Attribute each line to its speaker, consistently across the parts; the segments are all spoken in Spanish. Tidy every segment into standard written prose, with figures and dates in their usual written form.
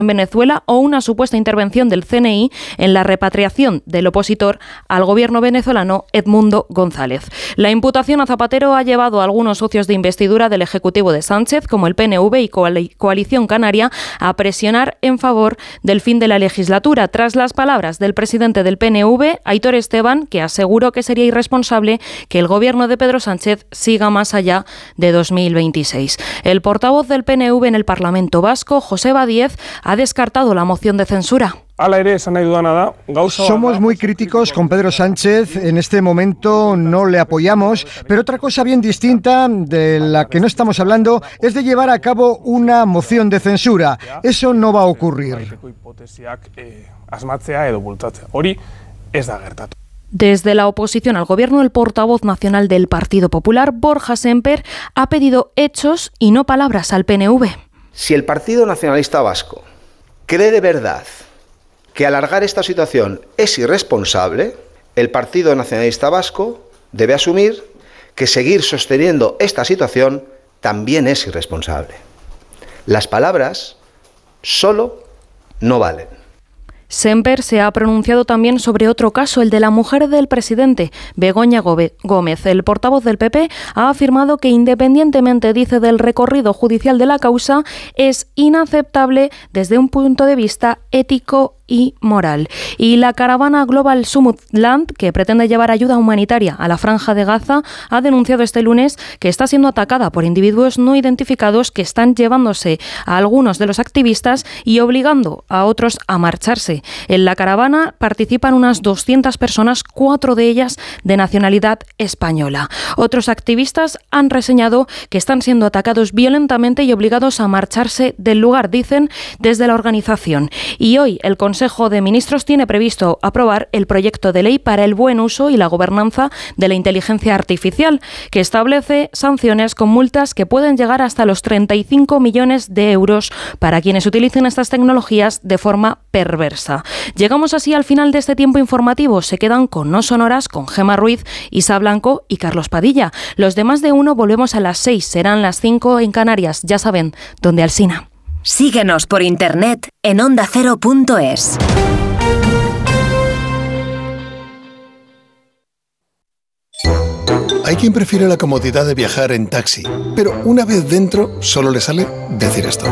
Speaker 1: en Venezuela o una supuesta intervención del CNI en la repatriación del opositor al gobierno venezolano Edmundo González. La imputación a Zapatero ha llevado a algunos socios de investidura del Ejecutivo de Sánchez, como el PNV y Coalición Canaria, a presionar en favor del fin de la legislatura, tras las palabras del presidente del PNV, Aitor Esteban, que aseguró que sería irresponsable que el gobierno de Pedro Sánchez siga más allá de 2026. El portavoz del PNV en el Parlamento Vasco, Joseba Díez, ha descartado la moción de censura.
Speaker 2: Somos muy críticos con Pedro Sánchez, en este momento no le apoyamos, pero otra cosa bien distinta de la que no estamos hablando es de llevar a cabo una moción de censura. Eso no va a ocurrir.
Speaker 1: Desde la oposición al gobierno, el portavoz nacional del Partido Popular, Borja Sémper, ha pedido hechos y no palabras al PNV.
Speaker 3: Si el Partido Nacionalista Vasco cree de verdad que alargar esta situación es irresponsable, el Partido Nacionalista Vasco debe asumir que seguir sosteniendo esta situación también es irresponsable. Las palabras solo no valen.
Speaker 1: Sémper se ha pronunciado también sobre otro caso, el de la mujer del presidente, Begoña Gómez. El portavoz del PP ha afirmado que, independientemente, dice, del recorrido judicial de la causa, es inaceptable desde un punto de vista ético y moral. Y la caravana Global Summit Land, que pretende llevar ayuda humanitaria a la Franja de Gaza, ha denunciado este lunes que está siendo atacada por individuos no identificados que están llevándose a algunos de los activistas y obligando a otros a marcharse. En la caravana participan unas 200 personas, 4 de ellas de nacionalidad española. Otros activistas han reseñado que están siendo atacados violentamente y obligados a marcharse del lugar, dicen desde la organización. Y hoy el Consejo de Ministros tiene previsto aprobar el proyecto de ley para el buen uso y la gobernanza de la inteligencia artificial, que establece sanciones con multas que pueden llegar hasta los 35 millones de euros para quienes utilicen estas tecnologías de forma perversa. Llegamos así al final de este tiempo informativo. Se quedan con No Sonoras, con Gemma Ruiz, Isa Blanco y Carlos Padilla. Los demás de uno volvemos a las 6, serán las 5 en Canarias, ya saben, donde Alsina.
Speaker 4: Síguenos por internet en ondacero.es.
Speaker 5: Hay quien prefiere la comodidad de viajar en taxi, pero una vez dentro solo le sale decir esto.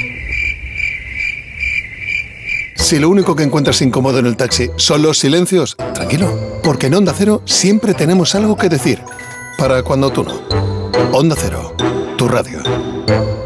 Speaker 5: Si lo único que encuentras incómodo en el taxi son los silencios, tranquilo, porque en Onda Cero siempre tenemos algo que decir, para cuando tú no. Onda Cero, tu radio.